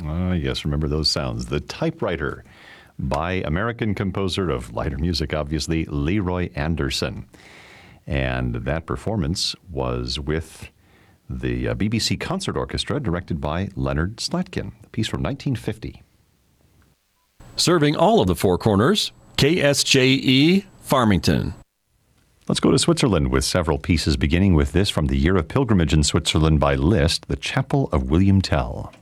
Yes, remember those sounds. The Typewriter by American composer of lighter music, obviously, Leroy Anderson. And that performance was with the BBC Concert Orchestra, directed by Leonard Slatkin, a piece from 1950. Serving all of the Four Corners, KSJE Farmington. Let's go to Switzerland with several pieces, beginning with this from the Year of Pilgrimage in Switzerland by Liszt, The Chapel of William Tell.